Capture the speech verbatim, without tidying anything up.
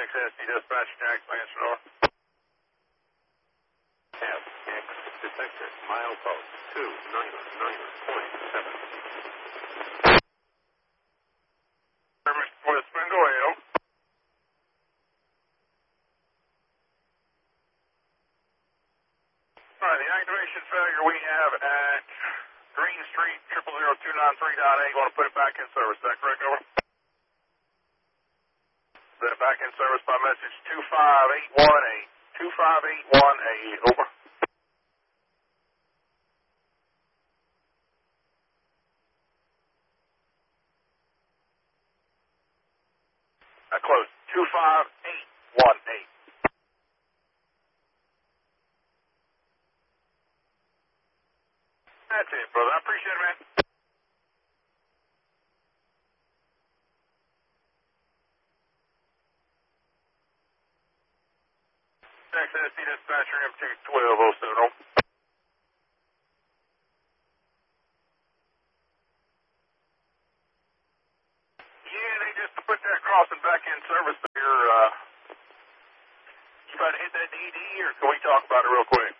Access to dispatch, Jack, Lancelot. F X detector, milepost two nine nine point seven. Mister Westman, go ahead. All right, the activation failure we have at Green Street, triple zero two nine three dot eight. Going to put it back in service. Is that correct, over? Set it back in service by message two five eight one eight. two five eight one eight, over. I close. two five eight one eight. That's it, brother. I appreciate it, man. Access to dispatcher M two twelve oh seven oh. Yeah, they just put that crossing back in service there. Uh, you about to hit that D D, or can we talk about it real quick?